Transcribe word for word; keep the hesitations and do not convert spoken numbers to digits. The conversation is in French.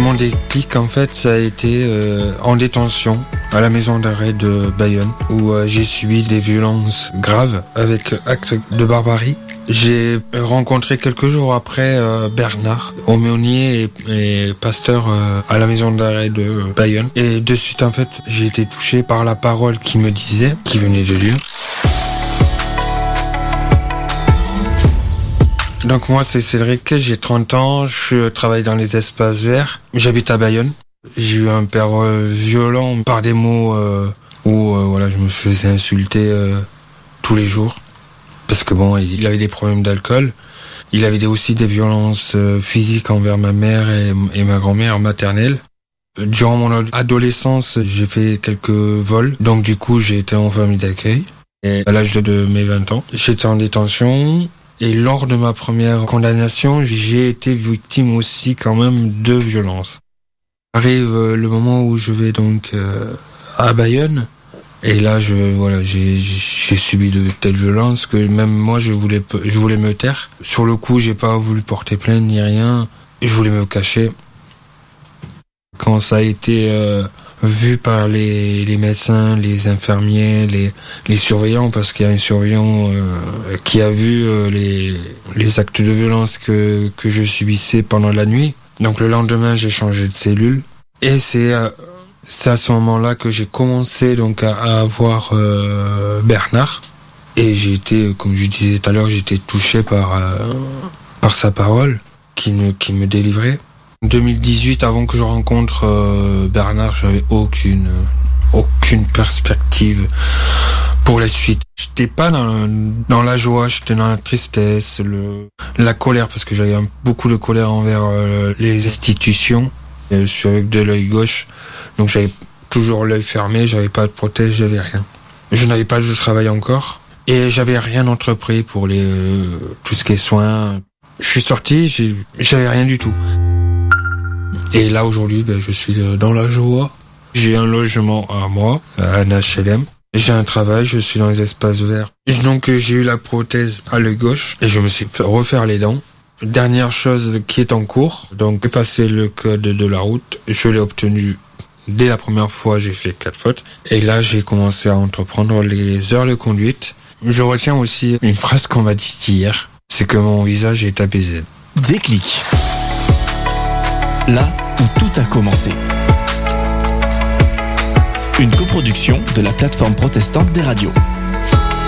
Mon déclic, en fait, ça a été euh, en détention à la maison d'arrêt de Bayonne, où euh, j'ai subi des violences graves avec actes de barbarie. J'ai rencontré quelques jours après euh, Bernard, aumônier et, et pasteur euh, à la maison d'arrêt de Bayonne. Et de suite, en fait, j'ai été touché par la parole qu'il me disait, qui venait de Dieu. Donc moi c'est Cédric, j'ai trente ans, je travaille dans les espaces verts, j'habite à Bayonne. J'ai eu un père euh, violent par des mots euh, où euh, voilà, je me faisais insulter euh, tous les jours parce que bon, il avait des problèmes d'alcool. Il avait des, aussi des violences euh, physiques envers ma mère et, et ma grand-mère maternelle. Durant mon adolescence, j'ai fait quelques vols, donc du coup j'ai été en famille d'accueil. Et à l'âge de mes vingt ans, j'étais en détention. Et lors de ma première condamnation, j'ai été victime aussi quand même de violences. Arrive euh, le moment où je vais donc euh, à Bayonne, et là je voilà j'ai j'ai subi de telles violences que même moi je voulais je voulais me taire. Sur le coup, j'ai pas voulu porter plainte ni rien, je voulais me cacher. Quand ça a été euh, vu par les, les médecins, les infirmiers, les, les surveillants, parce qu'il y a un surveillant euh, qui a vu euh, les, les actes de violence que, que je subissais pendant la nuit. Donc le lendemain, j'ai changé de cellule. Et c'est, euh, c'est à ce moment-là que j'ai commencé donc à, à voir euh, Bernard. Et j'ai été, comme je disais tout à l'heure, j'ai été touché par, euh, par sa parole qui me, qui me délivrait. En deux mille dix-huit, avant que je rencontre euh, Bernard, j'avais aucune euh, aucune perspective pour la suite. J'étais pas dans, dans la joie, j'étais dans la tristesse, le, la colère, parce que j'avais un, beaucoup de colère envers euh, les institutions. Et je suis avec de l'œil gauche, donc j'avais toujours l'œil fermé, j'avais pas de protège, j'avais rien. Je n'avais pas de travail encore, et j'avais rien entrepris pour les euh, tout ce qui est soins. Je suis sorti, j'ai, j'avais rien du tout. Et là, aujourd'hui, ben, je suis dans la joie. J'ai un logement à moi, à un H L M. J'ai un travail, je suis dans les espaces verts. Donc, j'ai eu la prothèse à l'œil gauche et je me suis fait refaire les dents. Dernière chose qui est en cours, donc j'ai passé le code de la route. Je l'ai obtenu dès la première fois, j'ai fait quatre fautes. Et là, j'ai commencé à entreprendre les heures de conduite. Je retiens aussi une phrase qu'on m'a dite hier, c'est que mon visage est apaisé. Déclic. Là où tout a commencé. Une coproduction de la plateforme protestante des radios.